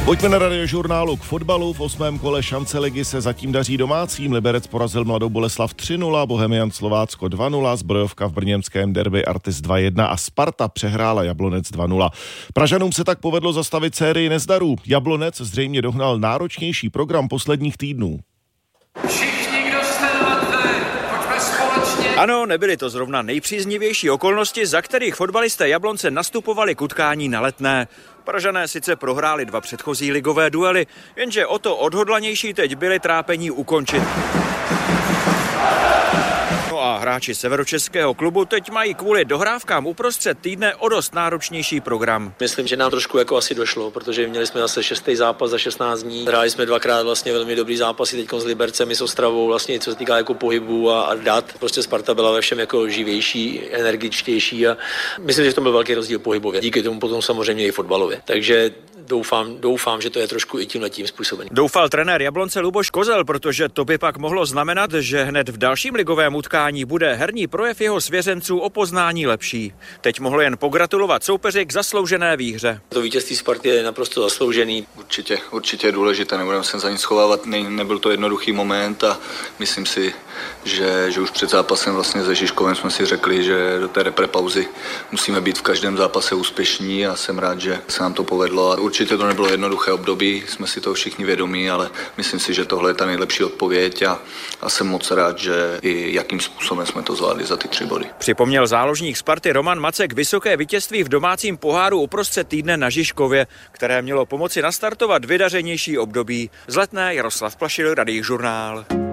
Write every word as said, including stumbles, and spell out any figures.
Pojďme na Radiožurnálu k fotbalu. V osmém kole šance ligy se zatím daří domácím. Liberec porazil Mladou Boleslav tři nula, Bohemian Slovácko dva nula, Zbrojovka v brněnském derby Artis dva jedna a Sparta přehrála Jablonec dva nula. Pražanům se tak povedlo zastavit sérii nezdarů. Jablonec zřejmě dohnal náročnější program posledních týdnů. Všichni, kdo jste na Letné, pojďme společně. Ano, nebyly to zrovna nejpříznivější okolnosti, za kterých fotbalisté Jablonce nastupovali k utkání na Letné. Pražané sice prohráli dva předchozí ligové duely, jenže o to odhodlanější teď byli trápení ukončit. No a hráči severočeského klubu teď mají kvůli dohrávkám uprostřed týdne o dost náročnější program. Myslím, že nám trošku jako asi došlo, protože měli jsme zase šestý zápas za šestnáct dní. Hráli jsme dvakrát vlastně velmi dobrý zápasy teď s Libercem i s Ostravou, vlastně co se týká jako pohybu a, a dat. Prostě Sparta byla ve všem jako živější, energičtější a myslím, že to byl velký rozdíl pohybově. Díky tomu potom samozřejmě i fotbalově. Takže Doufám, doufám, že to je trošku i tímhletím způsobem. Doufal trenér Jablonce Luboš Kozel, protože to by pak mohlo znamenat, že hned v dalším ligovém utkání bude herní projev jeho svěřenců o poznání lepší. Teď mohl jen pogratulovat soupeři k zasloužené výhře. To vítězství Sparty je naprosto zasloužený. Určitě, určitě je důležité, nebudeme se za nic schovávat, ne, nebyl to jednoduchý moment a myslím si, že, že už před zápasem vlastně se Žižkovem jsme si řekli, že do té reprepauzy musíme být v každém zápase úspěšní a jsem rád, že se nám to povedlo. Určitě to nebylo jednoduché období, jsme si toho všichni vědomí, ale myslím si, že tohle je ta nejlepší odpověď a, a jsem moc rád, že i jakým způsobem jsme to zvládli za ty tři body. Připomněl záložník Sparty Roman Macek vysoké vítězství v domácím poháru uprostřed týdne na Žižkově, které mělo pomoci nastartovat vydařenější období. Z Letné Jaroslav Plašil, Radiožurnál.